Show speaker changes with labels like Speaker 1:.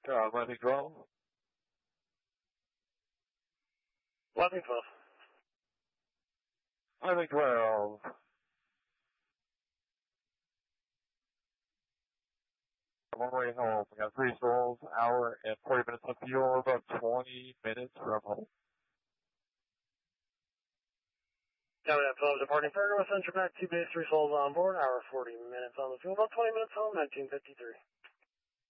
Speaker 1: Landing 12.
Speaker 2: Landing 12.
Speaker 1: Landing 12. I'm on my way home. We got 3 souls, hour and 40 minutes of fuel, about 20 minutes from home.
Speaker 2: Tower 12 departing Fargo with Central Back, 2 base, 3 souls on board, hour 40 minutes on the fuel, about 20 minutes home, 1953.